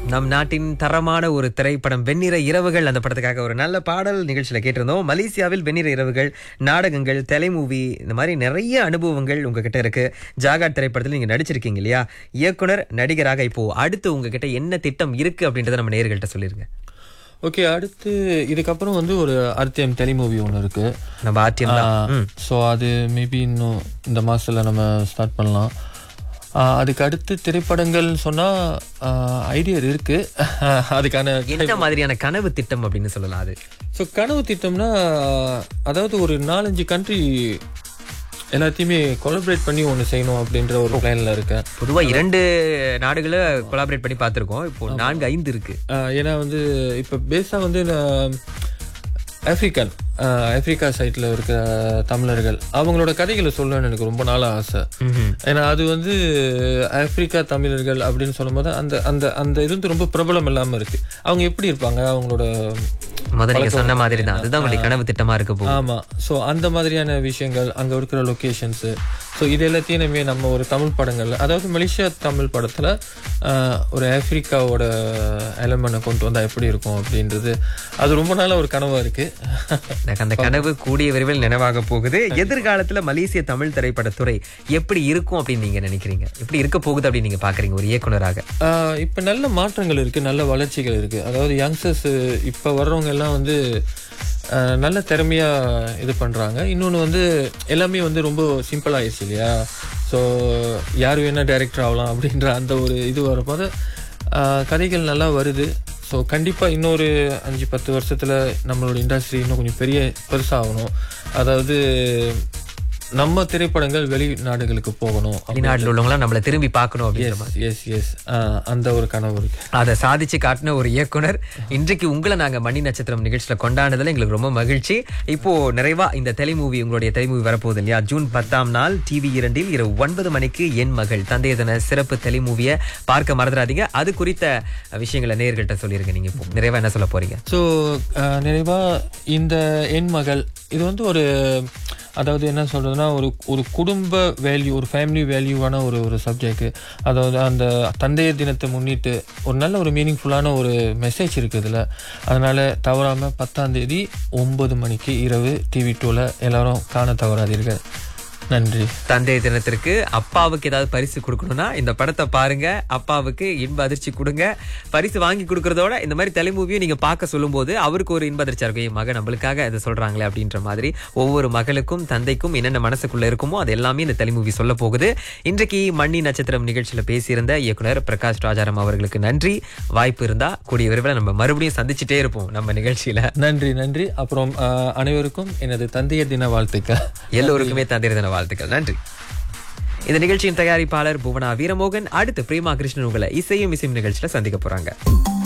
நம் நாட்டின் தரமான ஒரு திரைப்படம் வெண்ணிற இரவுகள். அந்த படத்துக்காக ஒரு நல்ல பாடல் நிகழ்ச்சியில கேட்டிருந்தோம். மலேசியாவில் வெண்ணிற இரவுகள், நாடகங்கள், மூவி, இந்த மாதிரி நிறைய அனுபவங்கள் உங்ககிட்ட இருக்கு. ஜாகாட் திரைப்படத்தில் நீங்க நடிச்சிருக்கீங்க இல்லையா? இயக்குனர், நடிகராக இப்போ அடுத்து உங்ககிட்ட என்ன திட்டம் இருக்கு அப்படின்றத நம்ம நேயர்கள்ட்ட சொல்லிருங்க. ஓகே, அடுத்து இதுக்கப்புறம் வந்து ஒரு ஆர்டிஎம் மூவி ஒன்று இருக்கு. நம்ம ஆர்டிஎம் ஸோ அது மேபி இன்னும் இந்த மாசத்துல நம்ம ஸ்டார்ட் பண்ணலாம். அதுக்கு அடுத்து திரைப்படங்கள் சொன்னா ஐடியா இருக்கு. அதுக்கான என்ன மாதிரியான கனவு திட்டம் அப்படின்னு சொல்லலாம் அது? ஸோ கனவு திட்டம்னா, அதாவது ஒரு 4-5 கண்ட்ரி எல்லாத்தையுமே கொலாபரேட் பண்ணி ஒன்று செய்யணும் அப்படின்ற ஒரு பிளான்ல இருக்கேன். பொதுவாக 2 நாடுகளை கொலாபரேட் பண்ணி பார்த்துருக்கோம். இப்போ 4-5 இருக்கு. ஏன்னா வந்து இப்போ பேஸா வந்து ஆப்பிரிக்கா சைட்ல இருக்கிற தமிழர்கள் அவங்களோட கதைகளை சொல்லணும்னு எனக்கு ரொம்ப நாளா ஆசை. ஏன்னா அது வந்து ஆப்பிரிக்கா தமிழர்கள் அப்படின்னு சொல்லும் போது அந்த அந்த அந்த இது வந்து ரொம்ப பிரபலம் இல்லாம இருக்கு. அவங்க எப்படி இருப்பாங்க, அவங்களோட நீங்க சொன்ன மாதிரி தான், அதுதான் உங்களுக்கு கனவு திட்டமா இருக்க போகுது. ஆமா. ஸோ அந்த மாதிரியான விஷயங்கள், அங்க இருக்கிற லொகேஷன்ஸ், ஸோ இது எல்லாத்தையும் நம்ம ஒரு தமிழ் படங்கள்ல, அதாவது மலேசியா தமிழ் படத்துல ஒரு ஆப்பிரிக்காவோட எலமெண்ட்டை கொண்டு வந்தா எப்படி இருக்கும் அப்படின்றது அது ரொம்ப நாளா ஒரு கனவா இருக்கு. அந்த கனவு கூடிய விரைவில் நினைவாக போகுது. எதிர்காலத்துல மலேசிய தமிழ் திரைப்படத்துறை எப்படி இருக்கும் அப்படின்னு நீங்க நினைக்கிறீங்க? எப்படி இருக்க போகுது அப்படின்னு நீங்க பாக்குறீங்க ஒரு இயக்குனராக? இப்ப நல்ல மாற்றங்கள் இருக்கு, நல்ல வளர்ச்சிகள் இருக்கு. அதாவது யங்ஸ்டர்ஸ் இப்ப வர்றவங்க எல்லாம் வந்து நல்ல திறமையா இது பண்றாங்க. இன்னொன்று வந்து எல்லாமே வந்து ரொம்ப சிம்பிள் ஆயிடுச்சு இல்லையா? ஸோ யார் வேணா டைரக்டர் ஆகலாம் அப்படின்ற அந்த ஒரு இது வரும்போது கதைகள் நல்லா வருது. ஸோ கண்டிப்பாக இன்னொரு 5-10 வருஷத்துல நம்மளோட இண்டஸ்ட்ரி இன்னும் கொஞ்சம் பெருசாகணும். அதாவது நம்ம திரைப்படங்கள் வெளிநாடுகளுக்கு போகணும், வெளிநாட்டில் உள்ளவங்களாம் நம்மளை திரும்பி பார்க்கணும் அப்படின்னு. எஸ் அந்த ஒரு கனவு இருக்கு. அதை சாதிச்சு காட்டின ஒரு இயக்குனர். இன்றைக்கு உங்களை நாங்க மணி நட்சத்திரம் நிகழ்ச்சியில கொண்டாடுனதுல எங்களுக்கு ரொம்ப மகிழ்ச்சி. இப்போ நிறைவா இந்த மூவி, உங்களுடைய மூவி வரப்போகுது இல்லையா? ஜூன் 10ஆம் நாள் TV 2 இரவு 9 மணிக்கு என் மகள் தந்தைய தின சிறப்பு மூவியை பார்க்க மறந்துடாதீங்க. அது குறித்த விஷயங்களை நேயர்கள்ட்ட சொல்லிருங்க. நீங்க இப்போ நிறைவா என்ன சொல்ல போறீங்க? ஸோ நிறைவா இந்த என் மகள் இது வந்து ஒரு, அதாவது என்ன சொல்றதுன்னா, ஒரு குடும்ப வேல்யூ, ஒரு ஃபேமிலி வேல்யூவான ஒரு சப்ஜெக்ட். அதாவது அந்த தந்தையர் தினத்தை முன்னிட்டு ஒரு நல்ல ஒரு மீனிங்ஃபுல்லான ஒரு மெசேஜ் இருக்கு இதுல. அதனால தவறாம 10ஆம் தேதி 9 மணிக்கு இரவு TV 2ல எல்லாரும் காண தவறாதீர்கள். நன்றி. தந்தை தினத்திற்கு அப்பாவுக்கு ஏதாவது பரிசு கொடுக்கணும்னா இந்த படத்தை பாருங்க. அப்பாவுக்கு இன்ப அதிர்ச்சி கொடுங்க. பரிசு வாங்கி கொடுக்கறதோட இந்த மாதிரி மூவியும் நீங்க பார்க்க சொல்லும் போது அவருக்கு ஒரு இன்ப அதிர்ச்சியா இருக்கும். என் மகன் நம்மளுக்காக இதை சொல்றாங்களே அப்படின்ற மாதிரி ஒவ்வொரு மகளுக்கும் தந்தைக்கும் என்னென்ன மனசுக்குள்ள இருக்குமோ அது எல்லாமே இந்த மூவி சொல்ல போகுது. இன்றைக்கு மணி நட்சத்திரம் நிகழ்ச்சியில பேசியிருந்த இயக்குனர் பிரகாஷ் ராஜாராம் அவர்களுக்கு நன்றி. வாய்ப்பு இருந்தா கூடிய விரைவில் நம்ம மறுபடியும் சந்திச்சுட்டே இருப்போம் நம்ம நிகழ்ச்சியில. நன்றி. அப்புறம் அனைவருக்கும் எனது தந்தையர் தின வாழ்த்துக்கள். எல்லோருக்குமே தந்தையர் தின வாழ்த்துக்கள். நன்றி. இந்த நிகழ்ச்சியின் தயாரிப்பாளர் புவனா வீரமோகன். அடுத்து பிரேமா கிருஷ்ணன் உங்களை இசையும் நிகழ்ச்சியில சந்திக்க போறாங்க.